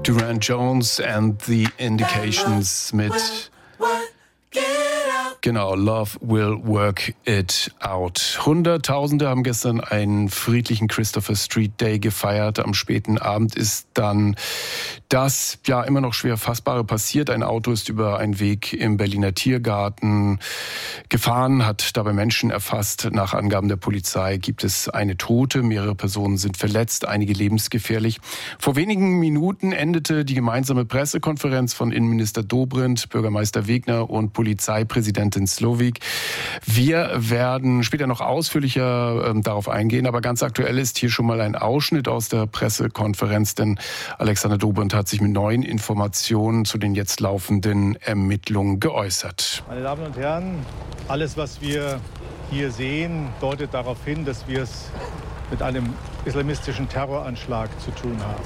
Durand Jones and the Indications mit genau, Love Will Work It Out. Hunderttausende haben gestern einen friedlichen Christopher Street Day gefeiert. Am späten Abend ist dann das ja immer noch schwer Fassbare passiert. Ein Auto ist über einen Weg im Berliner Tiergarten gefahren, hat dabei Menschen erfasst. Nach Angaben der Polizei gibt es eine Tote, mehrere Personen sind verletzt, einige lebensgefährlich. Vor wenigen Minuten endete die gemeinsame Pressekonferenz von Innenminister Dobrindt, Bürgermeister Wegner und Polizeipräsidentin Slowik. Wir werden später noch ausführlicher darauf eingehen, aber ganz aktuell ist hier schon mal ein Ausschnitt aus der Pressekonferenz, denn Alexander Dobrindt hat sich mit neuen Informationen zu den jetzt laufenden Ermittlungen geäußert. Meine Damen und Herren, alles, was wir hier sehen, deutet darauf hin, dass wir es mit einem islamistischen Terroranschlag zu tun haben.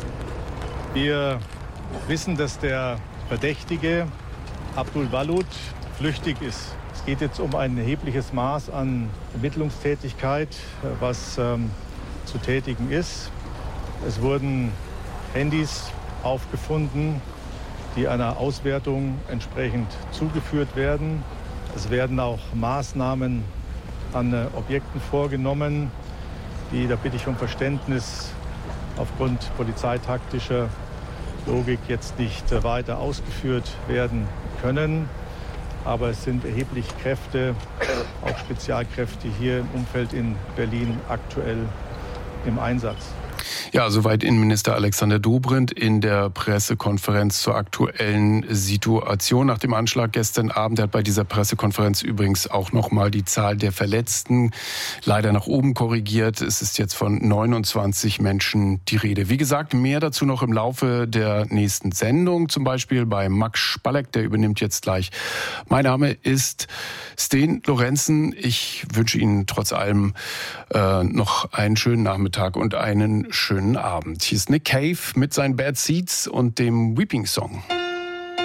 Wir wissen, dass der Verdächtige Abdul Walud flüchtig ist. Es geht jetzt um ein erhebliches Maß an Ermittlungstätigkeit, was zu tätigen ist. Es wurden Handys aufgefunden, die einer Auswertung entsprechend zugeführt werden. Es werden auch Maßnahmen an Objekten vorgenommen, die, da bitte ich um Verständnis, aufgrund polizeitaktischer Logik jetzt nicht weiter ausgeführt werden können. Aber es sind erheblich Kräfte, auch Spezialkräfte hier im Umfeld in Berlin aktuell im Einsatz. Ja, soweit Innenminister Alexander Dobrindt in der Pressekonferenz zur aktuellen Situation nach dem Anschlag gestern Abend. Er hat bei dieser Pressekonferenz übrigens auch nochmal die Zahl der Verletzten leider nach oben korrigiert. Es ist jetzt von 29 Menschen die Rede. Wie gesagt, mehr dazu noch im Laufe der nächsten Sendung, zum Beispiel bei Max Spalleck, der übernimmt jetzt gleich. Mein Name ist Sten Lorenzen. Ich wünsche Ihnen trotz allem noch einen schönen Nachmittag und einen schönen Abend. Hier ist Nick Cave mit seinen Bad Seeds und dem Weeping Song.